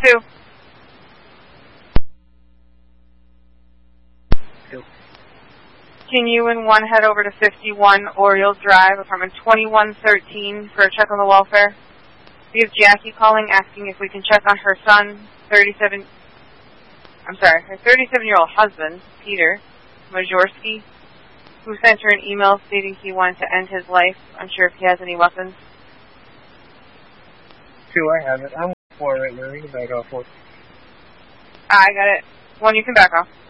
2. 2. Can you and 1 head over to 51 Oriole Drive, apartment 2113, for a check on the welfare? We have Jackie calling, asking if we can check on her son, her 37-year-old husband, Peter Majorski, who sent her an email stating he wanted to end his life. Unsure if he has any weapons. 2, I have it. I'm 4 right now. You can back off 4. I got it. 1, you can back off.